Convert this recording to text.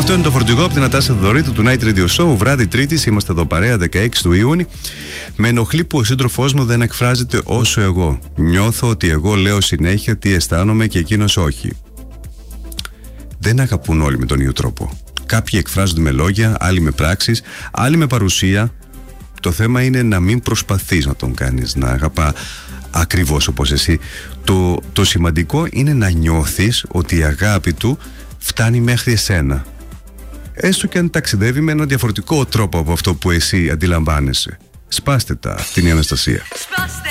Αυτό είναι το φορτηγό από την Νατάσα Θοδωρήτου του Night Radio Show. Βράδυ Τρίτης, είμαστε εδώ παρέα 16 του Ιούνιου. Με ενοχλεί που ο σύντροφός μου δεν εκφράζεται όσο εγώ. Νιώθω ότι εγώ λέω συνέχεια τι αισθάνομαι και εκείνος όχι. Δεν αγαπούν όλοι με τον ίδιο τρόπο. Κάποιοι εκφράζονται με λόγια, άλλοι με πράξεις, άλλοι με παρουσία. Το θέμα είναι να μην προσπαθείς να τον κάνεις να αγαπά ακριβώς όπως εσύ. Το σημαντικό είναι να νιώθεις ότι η αγάπη του φτάνει μέχρι εσένα. Έστω και αν ταξιδεύει με ένα διαφορετικό τρόπο από αυτό που εσύ αντιλαμβάνεσαι. Σπάστε τα, αυτή είναι η Αναστασία.